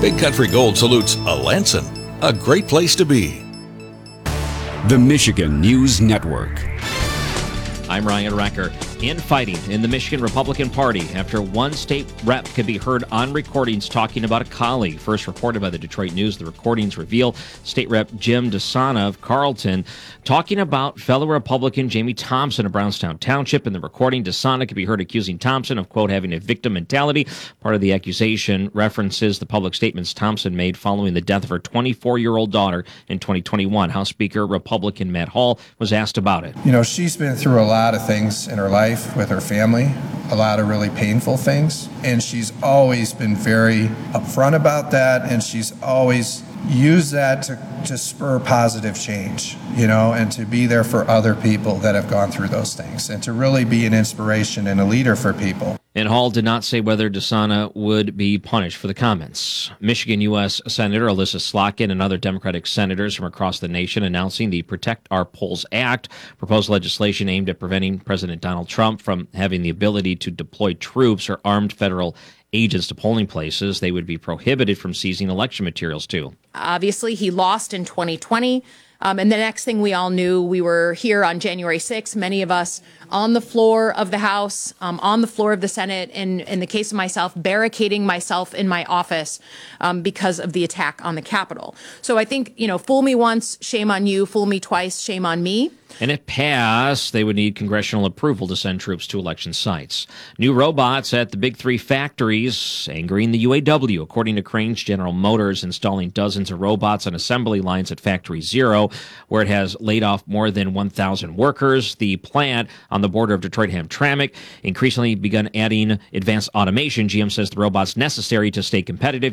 Big Country Gold salutes Alanson, a great place to be. The Michigan News Network. I'm Ryan Recker. Infighting in the Michigan Republican Party after one state rep could be heard on recordings talking about a colleague. First reported by the Detroit News, the recordings reveal State Rep Jim DeSana of Carlton talking about fellow Republican Jamie Thompson of Brownstown Township. In the recording, DeSana could be heard accusing Thompson of, quote, having a victim mentality. Part of the accusation references the public statements Thompson made following the death of her 24-year-old daughter in 2021. House Speaker Republican Matt Hall was asked about it. You know, she's been through a lot of things in her life with her family, a lot of really painful things, and she's always been very upfront about that, and she's always used that to spur positive change, you know, and to be there for other people that have gone through those things, and to really be an inspiration and a leader for people. And Hall did not say whether DeSana would be punished for the comments. Michigan U.S. Senator Alyssa Slotkin and other Democratic senators from across the nation announcing the Protect Our Polls Act, proposed legislation aimed at preventing President Donald Trump from having the ability to deploy troops or armed federal agents to polling places. They would be prohibited from seizing election materials, too. Obviously, he lost in 2020. And the next thing we all knew, we were here on January 6th, many of us on the floor of the House, on the floor of the Senate, and in the case of myself, barricading myself in my office because of the attack on the Capitol. So I think, you know, fool me once, shame on you. Fool me twice, shame on me. And if passed, they would need congressional approval to send troops to election sites. New robots at the Big Three factories angering the UAW. According to Cranes General Motors, installing dozens of robots on assembly lines at Factory Zero, where it has laid off more than 1,000 workers. The plant on the border of Detroit-Hamtramck increasingly begun adding advanced automation. GM says the robots necessary to stay competitive.